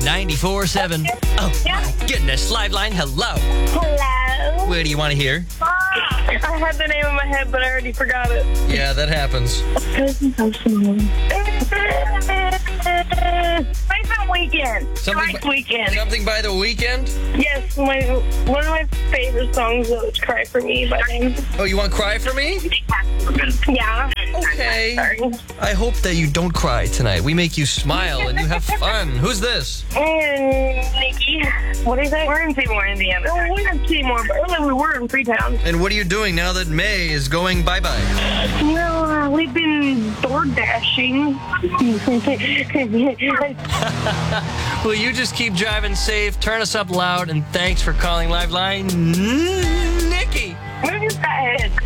94.7. Oh, my goodness. Liveline, hello. Hello. What do you want to hear? I had the name in my head, but I already forgot it. Yeah, that happens. Nice weekend. Nice weekend. Something by The Weeknd? Yes, one of my favorite songs is "Cry for Me" by him. Oh, you want Cry for Me? Yeah. Okay. Sorry. I hope that you don't cry tonight. We make you smile and you have fun. Who's this? And Nikki. What is that? We're in Seymour, Indiana. No, we're in Seymour, but earlier we were in Freetown. And what are you doing now that May is going bye-bye? Well, we've been door dashing. Well, you just keep driving safe, turn us up loud, and thanks for calling Liveline, Nikki. Move your fat head.